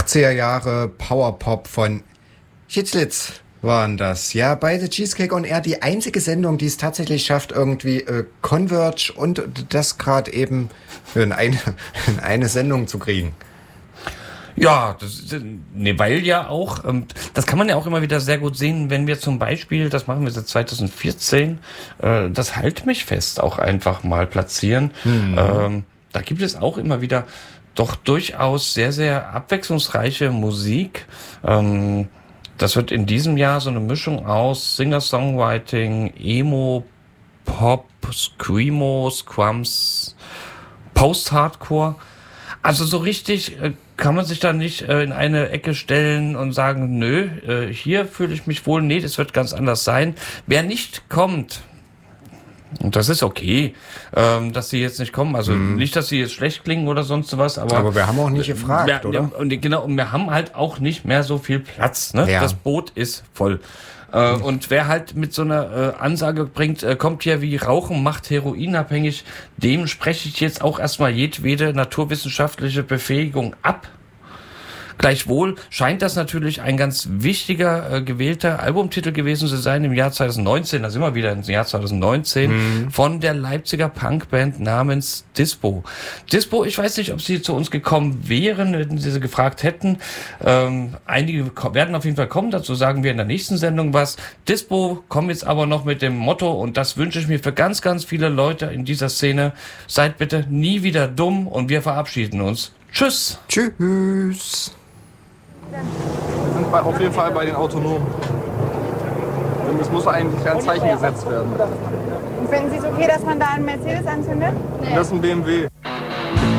80er Jahre Powerpop von Hitzlitz waren das. Ja, bei The Cheesecake on Air die einzige Sendung, die es tatsächlich schafft, irgendwie Converge und das gerade eben in eine Sendung zu kriegen. Ja, weil ja auch, das kann man ja auch immer wieder sehr gut sehen, wenn wir zum Beispiel, das machen wir seit 2014, das Halt mich fest auch einfach mal platzieren. Da gibt es auch immer wieder doch durchaus sehr, sehr abwechslungsreiche Musik. Das wird in diesem Jahr so eine Mischung aus Singer-Songwriting, Emo, Pop, Screamo, Scrums, Post-Hardcore. Also so richtig kann man sich da nicht in eine Ecke stellen und sagen, nö, hier fühle ich mich wohl. Nee, das wird ganz anders sein. Wer nicht kommt, und das ist okay, dass sie jetzt nicht kommen. Also nicht, dass sie jetzt schlecht klingen oder sonst was. Aber wir haben auch nicht gefragt, oder? Und wir haben halt auch nicht mehr so viel Platz. Ne? Ja. Das Boot ist voll. Und wer halt mit so einer Ansage bringt, kommt hier wie Rauchen, macht heroinabhängig, dem spreche ich jetzt auch erstmal jedwede naturwissenschaftliche Befähigung ab. Gleichwohl scheint das natürlich ein ganz wichtiger gewählter Albumtitel gewesen zu sein im Jahr 2019, da sind wir wieder im Jahr 2019, von der Leipziger Punkband namens Dispo. Dispo, ich weiß nicht, ob sie zu uns gekommen wären, wenn sie gefragt hätten. Einige werden auf jeden Fall kommen, dazu sagen wir in der nächsten Sendung was. Dispo kommen jetzt aber noch mit dem Motto, und das wünsche ich mir für ganz, ganz viele Leute in dieser Szene: Seid bitte nie wieder dumm, und wir verabschieden uns. Tschüss. Tschüss. Wir sind auf jeden Fall bei den Autonomen. Es muss eigentlich ein Zeichen gesetzt werden. Und finden Sie es okay, dass man da einen Mercedes anzündet? Das ist ein BMW.